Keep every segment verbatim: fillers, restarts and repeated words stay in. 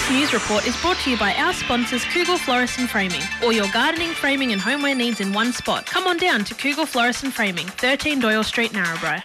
This news report is brought to you by our sponsors Kugel Florist and Framing. All your gardening, framing and homeware needs in one spot. Come on down to Kugel Florist and Framing, thirteen Doyle Street, Narrabri.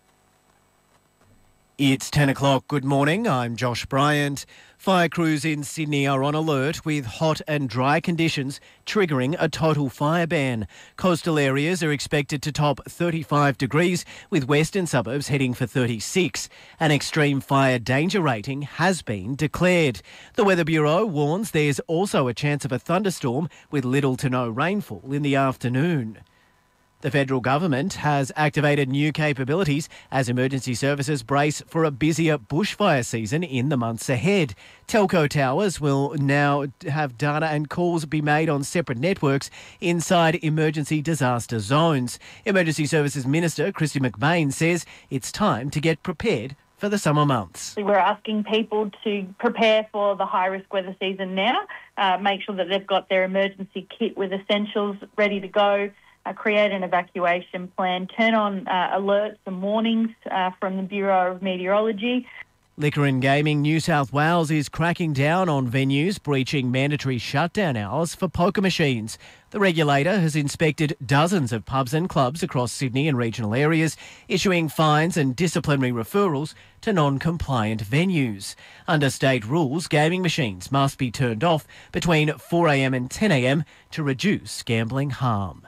It's ten o'clock. Good morning. I'm Josh Bryant. Fire crews in Sydney are on alert with hot and dry conditions triggering a total fire ban. Coastal areas are expected to top thirty-five degrees, with western suburbs heading for thirty-six. An extreme fire danger rating has been declared. The Weather Bureau warns there's also a chance of a thunderstorm with little to no rainfall in the afternoon. The federal government has activated new capabilities as emergency services brace for a busier bushfire season in the months ahead. Telco towers will now have data and calls be made on separate networks inside emergency disaster zones. Emergency Services Minister Kristy McBain says it's time to get prepared for the summer months. We're asking people to prepare for the high-risk weather season now, uh, make sure that they've got their emergency kit with essentials ready to go, Uh, create an evacuation plan, turn on uh, alerts and warnings uh, from the Bureau of Meteorology. Liquor and Gaming New South Wales is cracking down on venues breaching mandatory shutdown hours for poker machines. The regulator has inspected dozens of pubs and clubs across Sydney and regional areas, issuing fines and disciplinary referrals to non-compliant venues. Under state rules, gaming machines must be turned off between four a m and ten a m to reduce gambling harm.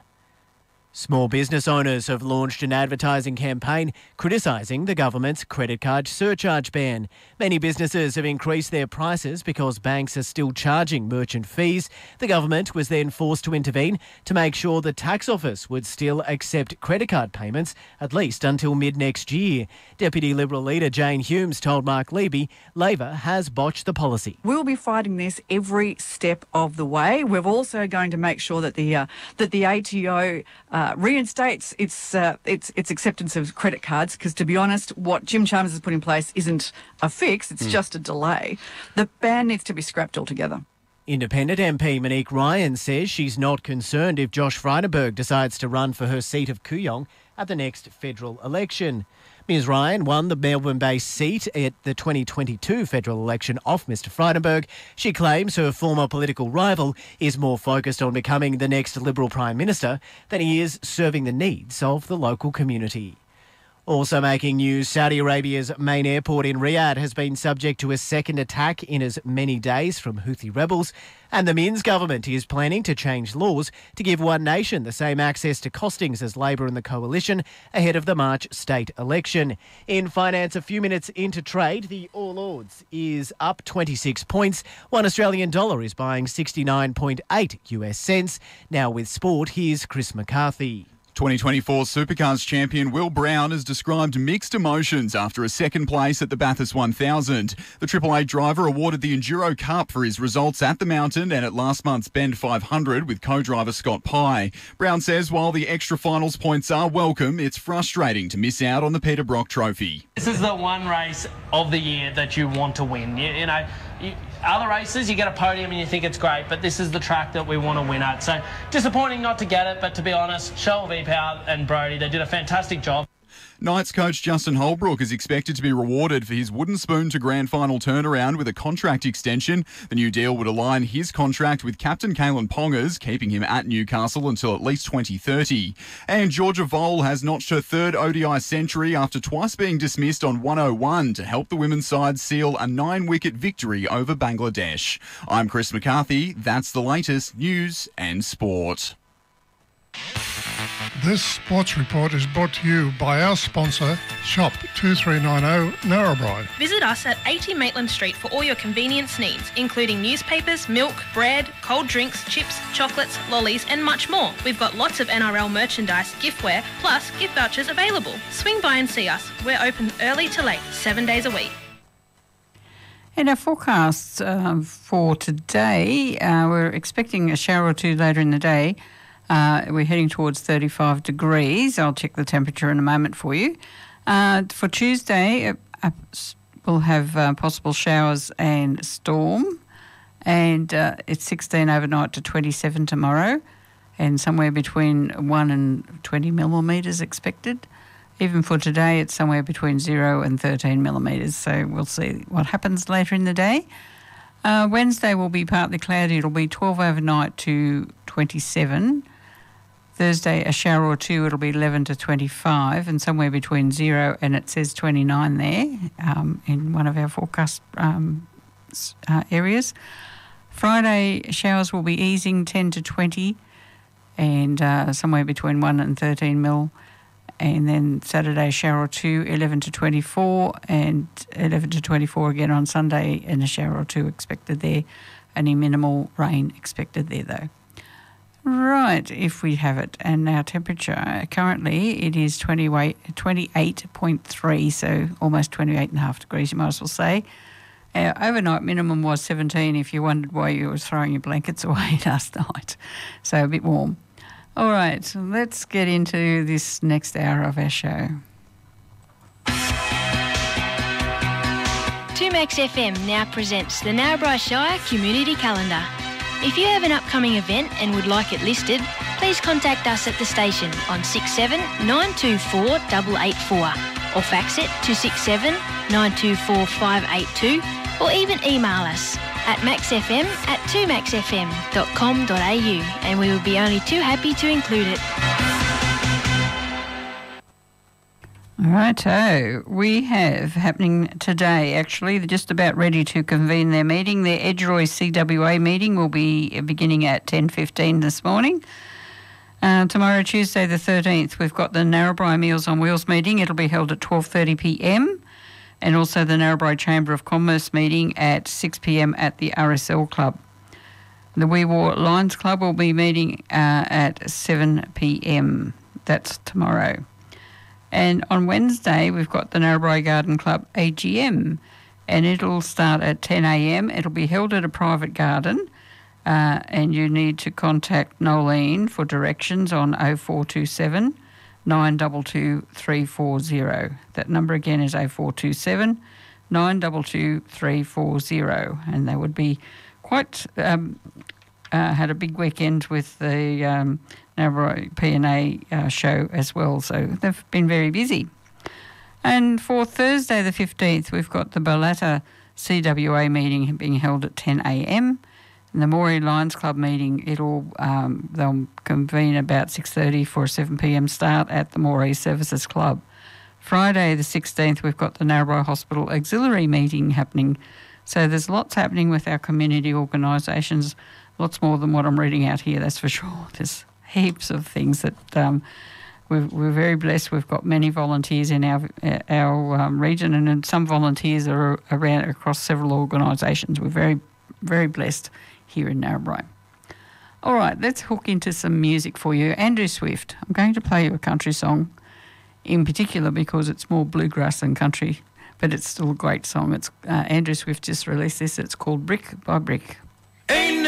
Small business owners have launched an advertising campaign criticising the government's credit card surcharge ban. Many businesses have increased their prices because banks are still charging merchant fees. The government was then forced to intervene to make sure the tax office would still accept credit card payments at least until mid-next year. Deputy Liberal leader Jane Humes told Mark Levy Labor has botched the policy. We'll be fighting this every step of the way. We're also going to make sure that the uh, that the A T O uh, reinstates its, uh, its its acceptance of credit cards, because, to be honest, what Jim Chalmers has put in place isn't a fix, it's mm. just a delay. The ban needs to be scrapped altogether. Independent M P Monique Ryan says she's not concerned if Josh Frydenberg decides to run for her seat of Kooyong at the next federal election. Miz Ryan won the Melbourne-based seat at the twenty twenty-two federal election off Mr Frydenberg. She claims her former political rival is more focused on becoming the next Liberal Prime Minister than he is serving the needs of the local community. Also making news, Saudi Arabia's main airport in Riyadh has been subject to a second attack in as many days from Houthi rebels, and the Minns government is planning to change laws to give One Nation the same access to costings as Labor and the Coalition ahead of the March state election. In finance, a few minutes into trade, the All Ords is up twenty-six points. One Australian dollar is buying sixty-nine point eight US cents. Now with sport, here's Chris McCarthy. twenty twenty-four Supercars champion Will Brown has described mixed emotions after a second place at the Bathurst one thousand. The Triple Eight driver awarded the Enduro Cup for his results at the mountain and at last month's Bend five hundred with co-driver Scott Pye. Brown says while the extra finals points are welcome, it's frustrating to miss out on the Peter Brock Trophy. This is the one race of the year that you want to win. You, you know, you, other races, you get a podium and you think it's great, but this is the track that we want to win at. So disappointing not to get it, but to be honest, Shoal V-Power and Brodie, they did a fantastic job. Knights coach Justin Holbrook is expected to be rewarded for his wooden spoon to grand final turnaround with a contract extension. The new deal would align his contract with captain Kalen Pongers, keeping him at Newcastle until at least twenty thirty. And Georgia Vole has notched her third O D I century after twice being dismissed on one oh one to help the women's side seal a nine-wicket victory over Bangladesh. I'm Chris McCarthy. That's the latest news and sport. This sports report is brought to you by our sponsor, Shop two three nine zero Narrabri. Visit us at eighty Maitland Street for all your convenience needs, including newspapers, milk, bread, cold drinks, chips, chocolates, lollies and much more. We've got lots of N R L merchandise, giftware, plus gift vouchers available. Swing by and see us. We're open early to late, seven days a week. And our forecasts uh, for today, uh, we're expecting a shower or two later in the day. Uh, we're heading towards thirty-five degrees. I'll check the temperature in a moment for you. Uh, for Tuesday, uh, we'll have uh, possible showers and storm. And uh, it's sixteen overnight to twenty-seven tomorrow. And somewhere between one and twenty millimetres expected. Even for today, it's somewhere between zero and thirteen millimetres. So we'll see what happens later in the day. Uh, Wednesday will be partly cloudy. It'll be twelve overnight to twenty-seven. Thursday, a shower or two, it'll be eleven to twenty-five, and somewhere between zero and it says twenty-nine there um, in one of our forecast um, uh, areas. Friday, showers will be easing ten to twenty, and uh, somewhere between one and thirteen mil. And then Saturday, shower or two, eleven to twenty-four, and eleven to twenty-four again on Sunday, and a shower or two expected there. Only minimal rain expected there, though. Right, if we have it. And our temperature, currently it is twenty-eight point three, so almost twenty-eight and a half degrees, you might as well say. Our overnight minimum was seventeen, if you wondered why you were throwing your blankets away last night. So a bit warm. All right, let's get into this next hour of our show. two Max F M now presents the Narrabri Shire Community Calendar. If you have an upcoming event and would like it listed, please contact us at the station on six seven nine two four eight eight four or fax it to six seven nine two four five eight two or even email us at maxfm at two max f m dot com dot a u and we will be only too happy to include it. Righto, we have happening today, actually, they're just about ready to convene their meeting. Their Edgeroy C W A meeting will be beginning at ten fifteen this morning. Uh, tomorrow, Tuesday the thirteenth, we've got the Narrabri Meals on Wheels meeting. It'll be held at twelve thirty p m, and also the Narrabri Chamber of Commerce meeting at six p m at the R S L Club. The Wee Waa Lions Club will be meeting uh, at seven p m. That's tomorrow. And on Wednesday, we've got the Narrabri Garden Club A G M, and it'll start at ten a m. It'll be held at a private garden, uh, and you need to contact Nolene for directions on oh four two seven nine two two three four zero. That number again is oh four two seven nine two two three four zero, and they would be quite... Um, uh, had a big weekend with the... Um, Narrabri P and A uh, show as well, so they've been very busy. And for Thursday the fifteenth, we've got the Balata C W A meeting being held at ten a m. And the Moree Lions Club meeting, it'll um, they'll convene about six thirty for a seven p m start at the Moree Services Club. Friday the sixteenth, we've got the Narrabri Hospital Auxiliary meeting happening. So there's lots happening with our community organisations, lots more than what I'm reading out here, that's for sure. There's heaps of things that um, we're, we're very blessed. We've got many volunteers in our our um, region, and some volunteers are around across several organisations. We're very, very blessed here in Narrabri. All right, let's hook into some music for you. Andrew Swift. I'm going to play you a country song in particular because it's more bluegrass than country, but it's still a great song. It's uh, Andrew Swift just released this. It's called Brick by Brick.